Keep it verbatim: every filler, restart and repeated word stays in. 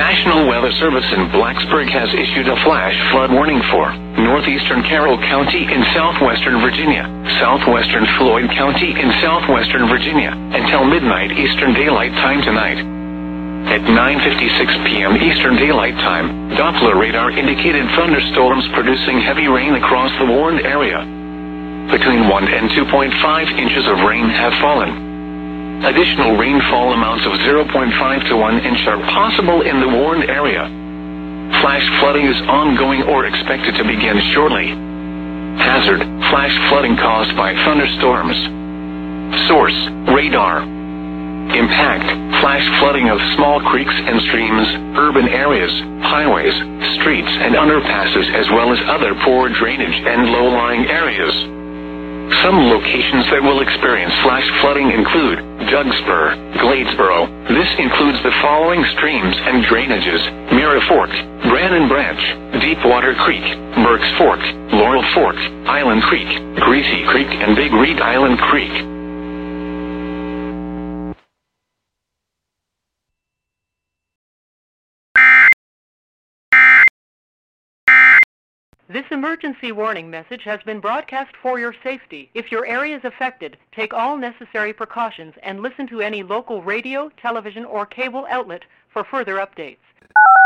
National Weather Service in Blacksburg has issued a flash flood warning for northeastern Carroll County in southwestern Virginia, southwestern Floyd County in southwestern Virginia, until midnight Eastern Daylight Time tonight. At nine fifty-six p m Eastern Daylight Time, Doppler radar indicated thunderstorms producing heavy rain across the warned area. Between one and two point five inches of rain have fallen. Additional rainfall amounts of zero point five to one inch are possible in the warned area. Flash flooding is ongoing or expected to begin shortly. Hazard: flash flooding caused by thunderstorms. Source: radar. Impact: flash flooding of small creeks and streams, urban areas, highways, streets and underpasses, as well as other poor drainage and low-lying areas. Some locations that will experience flash flooding include Dougspur, Gladesboro. This includes the following streams and drainages: Mirror Fork, Brannon Branch, Deepwater Creek, Burks Fork, Laurel Fork, Island Creek, Greasy Creek, and Big Reed Island Creek. This emergency warning message has been broadcast for your safety. If your area is affected, take all necessary precautions and listen to any local radio, television, or cable outlet for further updates.